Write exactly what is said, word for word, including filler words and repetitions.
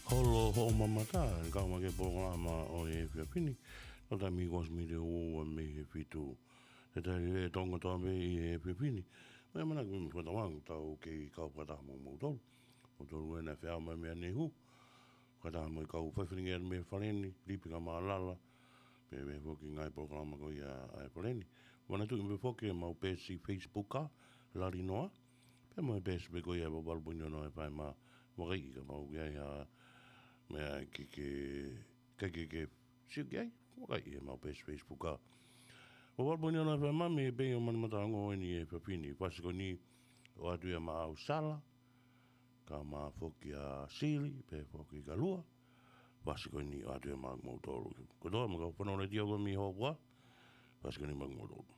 Holo ho mamata, ka ma ke programa o e Whiapini. No ta mi was mi de o me he fitu. E ta e tonga ta me e Whiapini. Me mana ki mi whata wang tau ke kau pata mo mo tolu. Mo tolu e na whia mai mea ne hu. Kata mo i kau whawhiringa e me whareni, lipi ka maa lala. Pe me whoki ngai programa ko ia ai whareni. Wana tu me whoki e mau pesi Facebook ka, lari noa. Pe mo e pesi pe ko ia wabalbunyo no e whai maa wakai ka mau ia ia mea ki ke ke ke ke siuki ai wakai e mau pesi Facebook ka. Wabalbunyo no e whai maa me pe o manamata ango e ni e Whiapini. Pasiko ni o atu ia maa au sala. Ka maa whoki a sili, pe whoki ka lua. Pasiko ni o atu ia maa ngau tolu. Ko toa mga whanau le tia ko mi hoa. Pasiko ni maa ngau tolu.